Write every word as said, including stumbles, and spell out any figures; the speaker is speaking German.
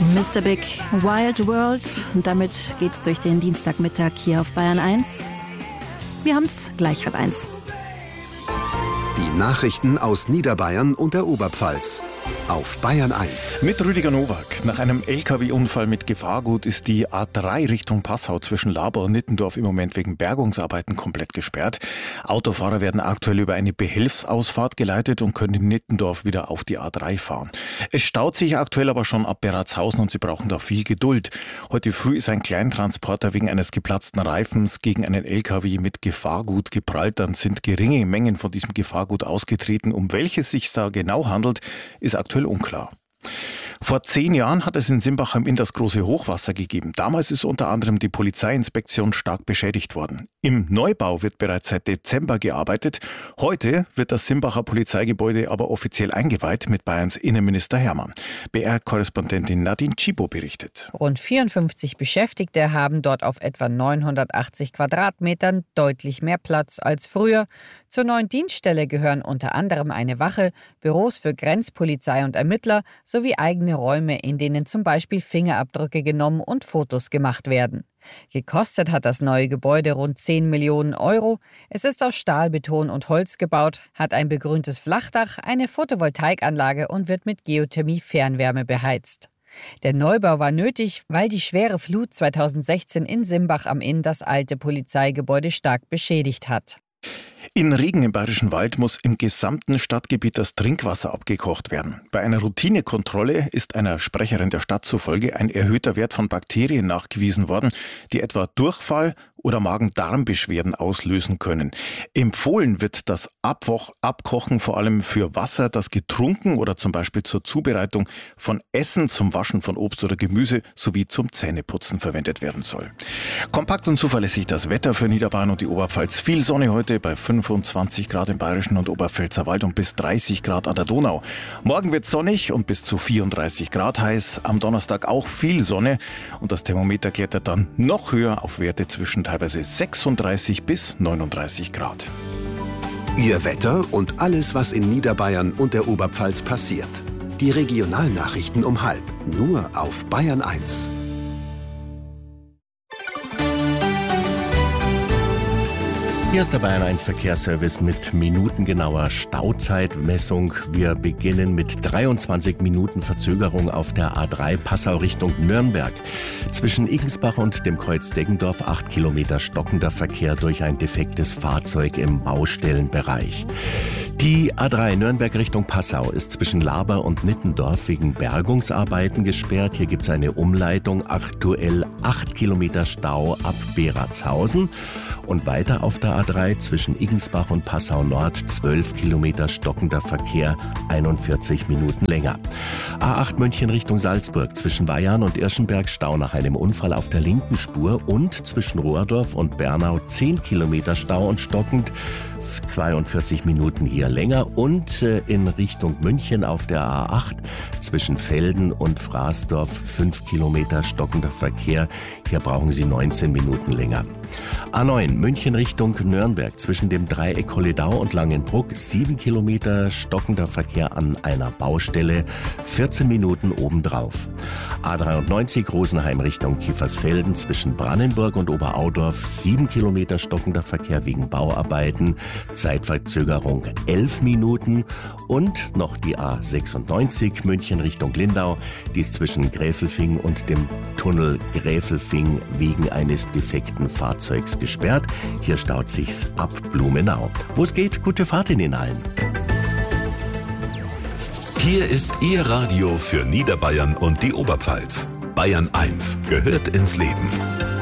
Mister Big Wild World. Und damit geht's durch den Dienstagmittag hier auf Bayern eins. Wir haben's gleich halb eins. Die Nachrichten aus Niederbayern und der Oberpfalz auf Bayern eins. Mit Rüdiger Nowak. Nach einem L K W-Unfall mit Gefahrgut ist die A drei Richtung Passau zwischen Laber und Nittendorf im Moment wegen Bergungsarbeiten komplett gesperrt. Autofahrer werden aktuell über eine Behelfsausfahrt geleitet und können in Nittendorf wieder auf die A drei fahren. Es staut sich aktuell aber schon ab Beratshausen und sie brauchen da viel Geduld. Heute früh ist ein Kleintransporter wegen eines geplatzten Reifens gegen einen L K W mit Gefahrgut geprallt. Dann sind geringe Mengen von diesem Gefahrgut ausgetreten. Um welches es sich da genau handelt, ist aktuell unklar. Vor zehn Jahren hat es in Simbach am Inn das große Hochwasser gegeben. Damals ist unter anderem die Polizeiinspektion stark beschädigt worden. Im Neubau wird bereits seit Dezember gearbeitet. Heute wird das Simbacher Polizeigebäude aber offiziell eingeweiht mit Bayerns Innenminister Hermann. B R-Korrespondentin Nadine Tschibo berichtet. Rund vierundfünfzig Beschäftigte haben dort auf etwa neunhundertachtzig Quadratmetern deutlich mehr Platz als früher. Zur neuen Dienststelle gehören unter anderem eine Wache, Büros für Grenzpolizei und Ermittler sowie eigene Räume, in denen zum Beispiel Fingerabdrücke genommen und Fotos gemacht werden. Gekostet hat das neue Gebäude rund zehn Millionen Euro. Es ist aus Stahl, Beton und Holz gebaut, hat ein begrüntes Flachdach, eine Photovoltaikanlage und wird mit Geothermie-Fernwärme beheizt. Der Neubau war nötig, weil die schwere Flut zweitausendsechzehn in Simbach am Inn das alte Polizeigebäude stark beschädigt hat. In Regen im Bayerischen Wald muss im gesamten Stadtgebiet das Trinkwasser abgekocht werden. Bei einer Routinekontrolle ist einer Sprecherin der Stadt zufolge ein erhöhter Wert von Bakterien nachgewiesen worden, die etwa Durchfall oder Magen-Darm-Beschwerden auslösen können. Empfohlen wird das Abwoch- Abkochen vor allem für Wasser, das getrunken oder zum Beispiel zur Zubereitung von Essen, zum Waschen von Obst oder Gemüse sowie zum Zähneputzen verwendet werden soll. Kompakt und zuverlässig das Wetter für Niederbayern und die Oberpfalz. Viel Sonne heute bei fünfundzwanzig Grad im Bayerischen und Oberpfälzer Wald und bis dreißig Grad an der Donau. Morgen wird sonnig und bis zu vierunddreißig Grad heiß. Am Donnerstag auch viel Sonne und das Thermometer klettert dann noch höher auf Werte zwischen teilweise sechsunddreißig bis neununddreißig Grad. Ihr Wetter und alles, was in Niederbayern und der Oberpfalz passiert. Die Regionalnachrichten um halb, nur auf Bayern eins. Hier ist der Bayern eins Verkehrsservice mit minutengenauer Stauzeitmessung. Wir beginnen mit dreiundzwanzig Minuten Verzögerung auf der A drei Passau Richtung Nürnberg. Zwischen Igensbach und dem Kreuz Deggendorf acht Kilometer stockender Verkehr durch ein defektes Fahrzeug im Baustellenbereich. Die A drei Nürnberg Richtung Passau ist zwischen Laber und Nittendorf wegen Bergungsarbeiten gesperrt. Hier gibt es eine Umleitung, aktuell acht Kilometer Stau ab Beratshausen. Und weiter auf der A drei zwischen Igensbach und Passau Nord zwölf Kilometer stockender Verkehr, einundvierzig Minuten länger. A acht München Richtung Salzburg zwischen Weyarn und Irschenberg Stau nach einem Unfall auf der linken Spur und zwischen Rohrdorf und Bernau zehn Kilometer Stau und stockend, zweiundvierzig Minuten hier länger und äh, in Richtung München auf der A acht zwischen Velden und Fraßdorf fünf Kilometer stockender Verkehr. Hier brauchen Sie neunzehn Minuten länger. A neun München Richtung Nürnberg zwischen dem Dreieck Kolledau und Langenbruck sieben Kilometer stockender Verkehr an einer Baustelle, vierzehn Minuten obendrauf. A dreiundneunzig Rosenheim Richtung Kiefersfelden zwischen Brannenburg und Oberaudorf sieben Kilometer stockender Verkehr wegen Bauarbeiten, Zeitverzögerung elf Minuten und noch die A sechsundneunzig München Richtung Lindau, die ist zwischen Gräfelfing und dem Tunnel Gräfelfing wegen eines defekten Fahrzeugs gesperrt. Hier staut sich's ab Blumenau. Wo es geht, gute Fahrt in den Hallen. Hier ist Ihr Radio für Niederbayern und die Oberpfalz. Bayern eins gehört ins Leben.